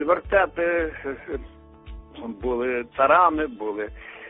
Вертепи були царами, були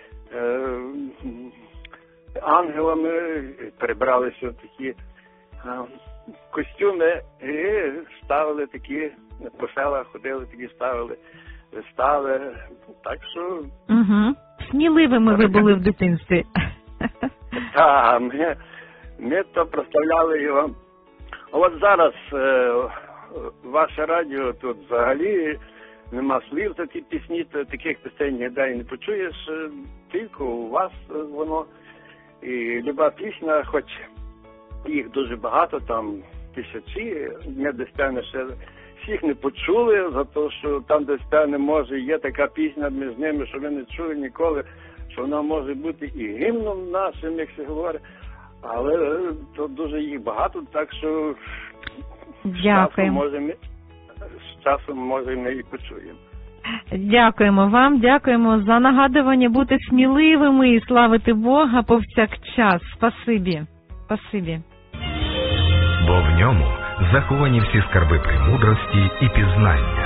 ангелами, перебралися в такі костюми і ставили такі, по селах ходили, такі ставили вистави. Так що... Угу. Сміливими ви були в дитинстві. Так, ми то прославляли його. А от зараз ваше радіо тут взагалі нема слів за ті пісні, таких пісень ніде не почуєш, тільки у вас воно. І люба пісня, хоч їх дуже багато, там тисячі, ми десь певне ще всіх не почули, за те, що там десь певне може є така пісня між ними, що ви не чули ніколи, що вона може бути і гімном нашим, як се говорить, але тут дуже їх багато, так що Дякуємо. З часом може ми і почуємо. Дякуємо вам, дякуємо за нагадування бути сміливими і славити Бога повсякчас. Спасибі. Спасибі. Бо в ньому заховані всі скарби премудрості і пізнання.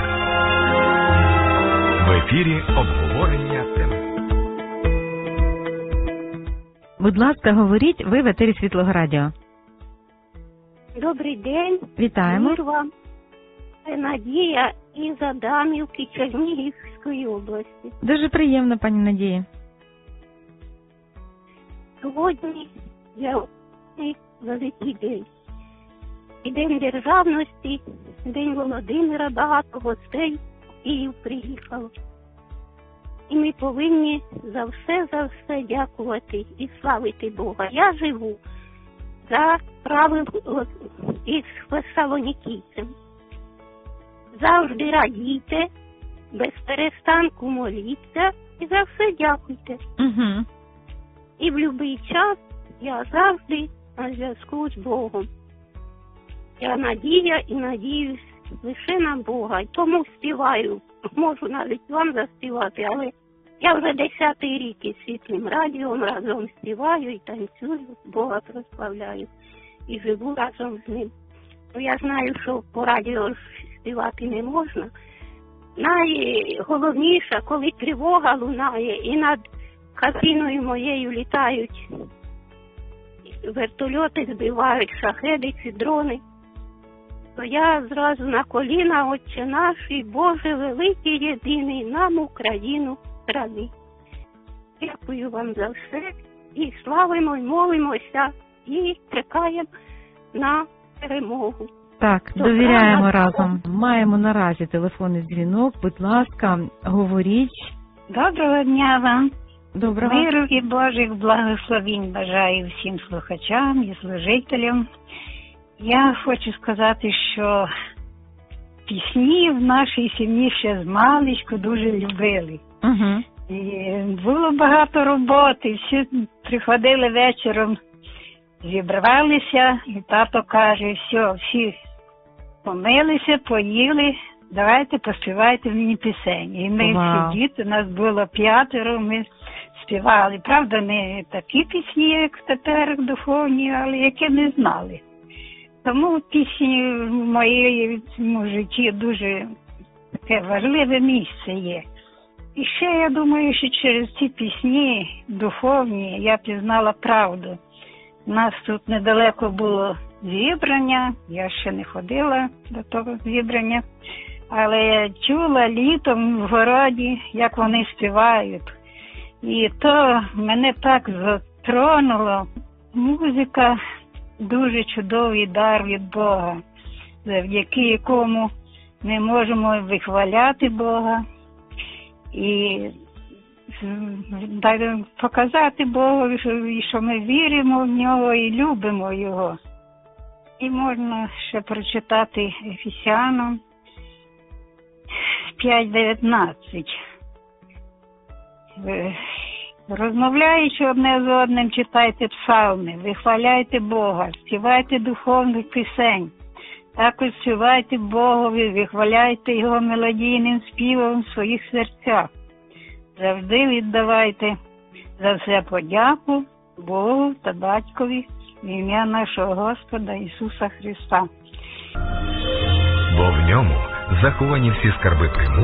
В ефірі обговорення тем. Будь ласка, говоріть, ви в етері Світлого Радіо. Добрий день. Вітаємо. Мир вам. Це Надія із Адамівки Чернігівської області. Дуже приємно, пані Надія. Сьогодні великий день. І День Державності, День Володимира, багато гостей в Київ приїхало. І ми повинні за все дякувати і славити Бога. Я живу за правилом із Фесалонікійцем. Завжди радійте, без перестанку моліться і за все дякуйте. Угу. І в будь-який час я завжди на зв'язку з Богом. Я надія і надіюсь лише на Бога. І тому співаю. Можу навіть вам заспівати, але я вже 10-й рік із Світлим Радіом разом співаю і танцюю, Бога прославляю. І живу разом з ним. Я знаю, що по радіо співати не можна. Найголовніше, коли тривога лунає і над кабіною моєю літають вертольоти, збивають шахеди чи дрони, то я зразу на коліна, Отче наш, і Боже великий єдиний, нам Україну храни. Дякую вам за все і славимо, і молимося, і чекаємо на перемогу. Так, довіряємо разом. Маємо наразі телефонний дзвінок. Будь ласка, говоріть. Доброго дня вам. Доброго. Миру і Божих благословінь бажаю всім слухачам і служителям. Я хочу сказати, що пісні в нашій сім'ї ще з маличку дуже любили. Угу. І було багато роботи, всі приходили вечором, зібралися, і тато каже, все, всі помилися, поїли, давайте поспівайте мені пісень. І ми всі діти, нас було 5, ми співали. Правда, не такі пісні, як тепер духовні, але які не знали. Тому пісні в моєму житті дуже таке важливе місце є. І ще я думаю, що через ці пісні духовні я пізнала правду. У нас тут недалеко було зібрання, я ще не ходила до того зібрання, але я чула літом в городі, як вони співають. І то мене так затронуло. Музика дуже чудовий дар від Бога, завдяки якому ми можемо вихваляти Бога і показати Богу, що ми віримо в Нього і любимо Його. І можна ще прочитати Ефесянам 5:19. Розмовляючи одне з одним, читайте псалми, вихваляйте Бога, співайте духовних пісень. Також співайте Богові, вихваляйте Його мелодійним співом в своїх серцях. Завжди віддавайте за все подяку Богу та Батькові в ім'я нашого Господа Ісуса Христа. Бо в ньому заховані всі скарби премудрості